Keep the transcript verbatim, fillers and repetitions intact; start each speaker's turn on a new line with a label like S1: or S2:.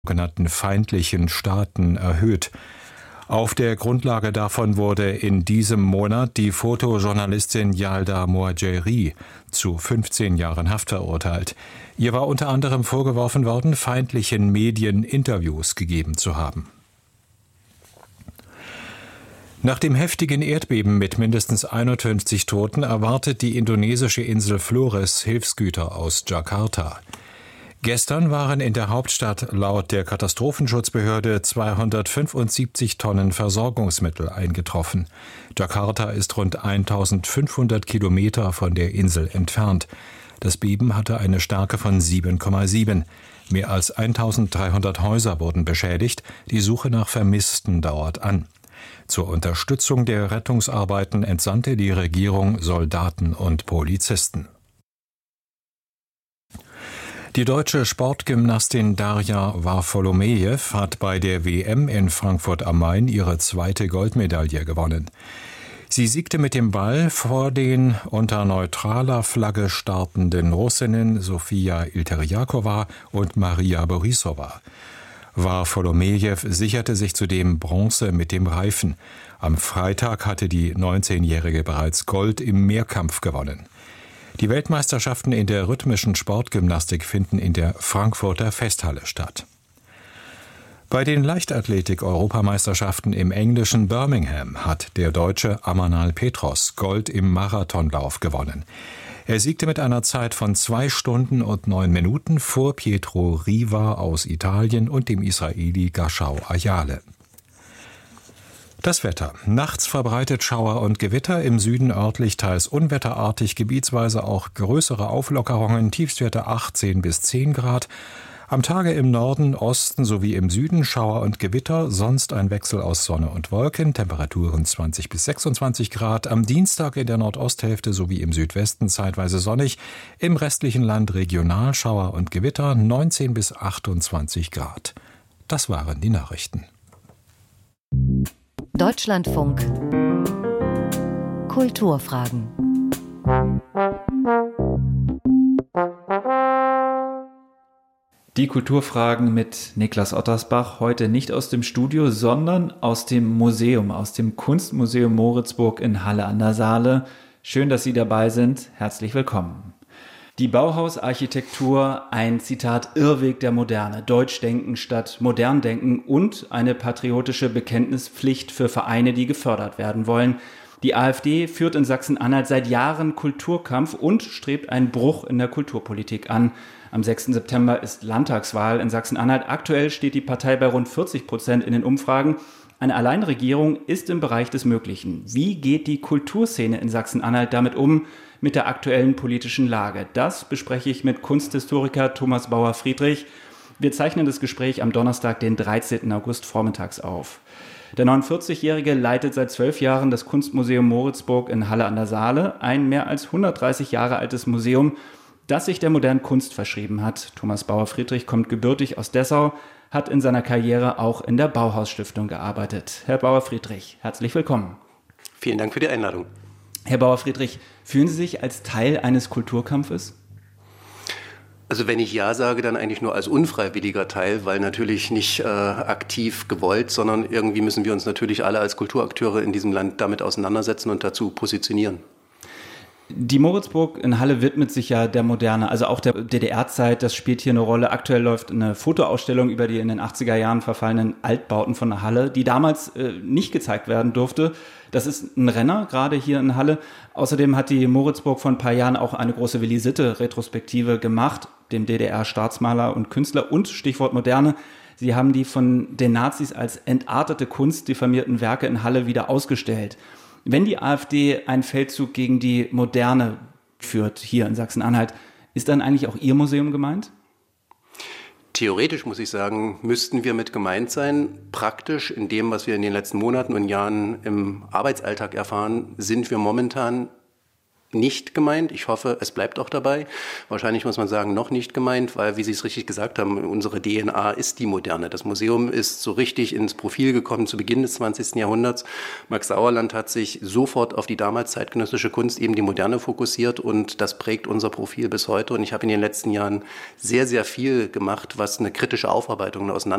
S1: sogenannten feindlichen Staaten erhöht. Auf der Grundlage davon wurde in diesem Monat die Fotojournalistin Yalda Moageri zu fünfzehn Jahren Haft verurteilt. Ihr war unter anderem vorgeworfen worden, feindlichen Medien Interviews gegeben zu haben. Nach dem heftigen Erdbeben mit mindestens einundfünfzig Toten erwartet die indonesische Insel Flores Hilfsgüter aus Jakarta. Gestern waren in der Hauptstadt laut der Katastrophenschutzbehörde zweihundertfünfundsiebzig Tonnen Versorgungsmittel eingetroffen. Jakarta ist rund eintausendfünfhundert Kilometer von der Insel entfernt. Das Beben hatte eine Stärke von sieben Komma sieben. Mehr als eintausenddreihundert Häuser wurden beschädigt. Die Suche nach Vermissten dauert an. Zur Unterstützung der Rettungsarbeiten entsandte die Regierung Soldaten und Polizisten. Die deutsche Sportgymnastin Darja Varfolomejew hat bei der W M in Frankfurt am Main ihre zweite Goldmedaille gewonnen. Sie siegte mit dem Ball vor den unter neutraler Flagge startenden Russinnen Sofia Ilteriakova und Maria Borisova. Varfolomejew sicherte sich zudem Bronze mit dem Reifen. Am Freitag hatte die neunzehnjährige bereits Gold im Mehrkampf gewonnen. Die Weltmeisterschaften in der rhythmischen Sportgymnastik finden in der Frankfurter Festhalle statt. Bei den Leichtathletik-Europameisterschaften im englischen Birmingham hat der Deutsche Amanal Petros Gold im Marathonlauf gewonnen. Er siegte mit einer Zeit von zwei Stunden und neun Minuten vor Pietro Riva aus Italien und dem Israeli Gashau Ayale. Das Wetter. Nachts verbreitet Schauer und Gewitter, im Süden örtlich teils unwetterartig, gebietsweise auch größere Auflockerungen, Tiefstwerte achtzehn bis zehn Grad. Am Tage im Norden, Osten sowie im Süden Schauer und Gewitter, sonst ein Wechsel aus Sonne und Wolken, Temperaturen zwanzig bis sechsundzwanzig Grad. Am Dienstag in der Nordosthälfte sowie im Südwesten zeitweise sonnig, im restlichen Land regional Schauer und Gewitter, neunzehn bis achtundzwanzig Grad. Das waren die Nachrichten.
S2: Deutschlandfunk Kulturfragen.
S3: Die Kulturfragen mit Niklas Ottersbach, heute nicht aus dem Studio, sondern aus dem Museum, aus dem Kunstmuseum Moritzburg in Halle an der Saale. Schön, dass Sie dabei sind. Herzlich willkommen. Die Bauhausarchitektur, ein Zitat Irrweg der Moderne, Deutschdenken statt Moderndenken und eine patriotische Bekenntnispflicht für Vereine, die gefördert werden wollen. Die AfD führt in Sachsen-Anhalt seit Jahren Kulturkampf und strebt einen Bruch in der Kulturpolitik an. Am sechsten September ist Landtagswahl in Sachsen-Anhalt. Aktuell steht die Partei bei rund vierzig Prozent in den Umfragen. Eine Alleinregierung ist im Bereich des Möglichen. Wie geht die Kulturszene in Sachsen-Anhalt damit um, mit der aktuellen politischen Lage? Das bespreche ich mit Kunsthistoriker Thomas Bauer-Friedrich. Wir zeichnen das Gespräch am Donnerstag, den dreizehnten August vormittags auf. Der neunundvierzigjährige leitet seit zwölf Jahren das Kunstmuseum Moritzburg in Halle an der Saale, ein mehr als hundertdreißig Jahre altes Museum, das sich der modernen Kunst verschrieben hat. Thomas Bauer-Friedrich kommt gebürtig aus Dessau, hat in seiner Karriere auch in der Bauhaus-Stiftung gearbeitet. Herr Bauer-Friedrich, herzlich willkommen.
S4: Vielen Dank für die Einladung.
S3: Herr Bauer-Friedrich, fühlen Sie sich als Teil eines Kulturkampfes?
S4: Also wenn ich Ja sage, dann eigentlich nur als unfreiwilliger Teil, weil natürlich nicht äh, aktiv gewollt, sondern irgendwie müssen wir uns natürlich alle als Kulturakteure in diesem Land damit auseinandersetzen und dazu positionieren.
S3: Die Moritzburg in Halle widmet sich ja der Moderne, also auch der D D R-Zeit, das spielt hier eine Rolle. Aktuell läuft eine Fotoausstellung über die in den achtziger Jahren verfallenen Altbauten von der Halle, die damals äh, nicht gezeigt werden durfte. Das ist ein Renner, gerade hier in Halle. Außerdem hat die Moritzburg vor ein paar Jahren auch eine große Willi Sitte-Retrospektive gemacht, dem D D R-Staatsmaler und Künstler und Stichwort Moderne. Sie haben die von den Nazis als entartete Kunst diffamierten Werke in Halle wieder ausgestellt. Wenn die AfD einen Feldzug gegen die Moderne führt, hier in Sachsen-Anhalt, ist dann eigentlich auch Ihr Museum gemeint?
S4: Theoretisch, muss ich sagen, müssten wir mit gemeint sein. Praktisch, in dem, was wir in den letzten Monaten und Jahren im Arbeitsalltag erfahren, sind wir momentan nicht gemeint. Ich hoffe, es bleibt auch dabei. Wahrscheinlich muss man sagen, noch nicht gemeint, weil, wie Sie es richtig gesagt haben, unsere D N A ist die Moderne. Das Museum ist so richtig ins Profil gekommen zu Beginn des zwanzigsten Jahrhunderts. Max Sauerland hat sich sofort auf die damals zeitgenössische Kunst, eben die Moderne, fokussiert und das prägt unser Profil bis heute. Und ich habe in den letzten Jahren sehr, sehr viel gemacht, was eine kritische Aufarbeitung, eine Auseinandersetzung